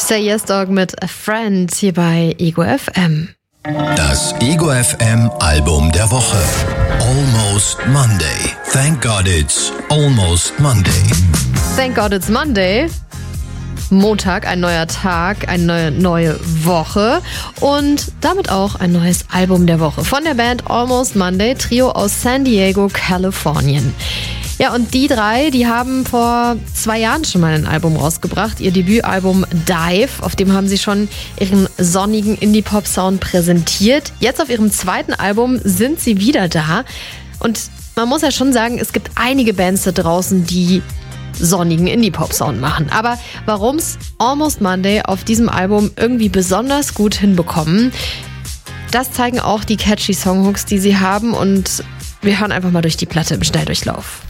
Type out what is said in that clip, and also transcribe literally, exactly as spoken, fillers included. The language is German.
Say Yes Dog mit A Friend hier bei Ego F M. Das Ego F M Album der Woche. Almost Monday. Thank God it's almost Monday. Thank God it's Monday. Montag, ein neuer Tag, eine neue, neue Woche und damit auch ein neues Album der Woche von der Band Almost Monday, Trio aus San Diego, Kalifornien. Ja, und die drei, die haben vor zwei Jahren schon mal ein Album rausgebracht, ihr Debütalbum Dive, auf dem haben sie schon ihren sonnigen Indie-Pop-Sound präsentiert. Jetzt auf ihrem zweiten Album sind sie wieder da und man muss ja schon sagen, es gibt einige Bands da draußen, die sonnigen Indie-Pop-Sound machen. Aber warum's Almost Monday auf diesem Album irgendwie besonders gut hinbekommen, das zeigen auch die catchy Songhooks, die sie haben und wir hören einfach mal durch die Platte im Schnelldurchlauf.